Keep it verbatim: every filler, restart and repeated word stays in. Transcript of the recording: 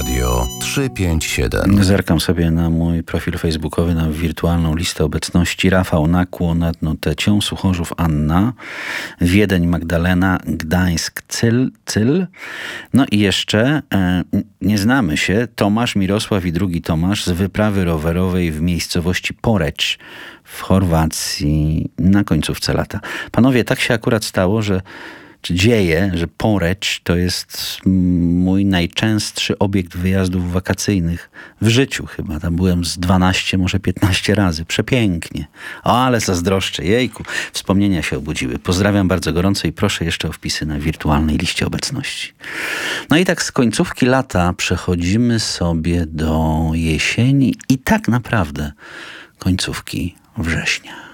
Radio trzysta pięćdziesiąt siedem. Zerkam sobie na mój profil facebookowy, na wirtualną listę obecności. Rafał Nakło nad Notecią, Suchorzów Anna, Wiedeń Magdalena, Gdańsk Cyl, Cyl. No i jeszcze e, nie znamy się, Tomasz Mirosław i drugi Tomasz z wyprawy rowerowej w miejscowości Porecz w Chorwacji na końcówce lata. Panowie, tak się akurat stało, że czy dzieje, że Porecz to jest mój najczęstszy obiekt wyjazdów wakacyjnych w życiu chyba. Tam byłem z dwanaście, może piętnaście razy. Przepięknie. O, ale zazdroszczę. Jejku. Wspomnienia się obudziły. Pozdrawiam bardzo gorąco i proszę jeszcze o wpisy na wirtualnej liście obecności. No i tak z końcówki lata przechodzimy sobie do jesieni i tak naprawdę końcówki września.